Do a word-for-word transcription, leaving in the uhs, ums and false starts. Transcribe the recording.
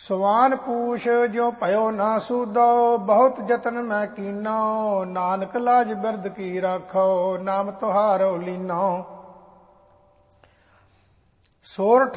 ਸਵਾਨ ਪੂਛ ਜਿਉ ਭਇਓ ਨਾ ਸੂਦੋ, ਬਹੁਤ ਜਤਨ ਮੈਂ ਕੀਨੋ, ਨਾਨਕ ਲਾਜ ਬਿਰਧ ਕੀ ਰਾਖੋ, ਨਾਮ ਤੁਹਾਰੋ ਲੀਨੋ। ਸੋਰਠ